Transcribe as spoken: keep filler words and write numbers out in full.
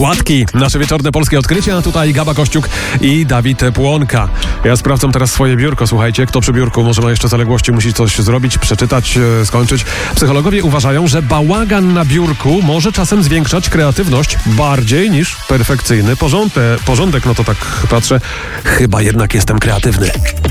Okładki. Nasze wieczorne polskie odkrycia. Tutaj Gaba Kościuk i Dawid Płonka. Ja sprawdzam teraz swoje biurko. Słuchajcie, kto przy biurku może ma jeszcze zaległości, musi coś zrobić, przeczytać, e, skończyć. Psychologowie uważają, że bałagan na biurku może czasem zwiększać kreatywność bardziej niż perfekcyjny porządek. Porządek, no to tak patrzę. Chyba jednak jestem kreatywny.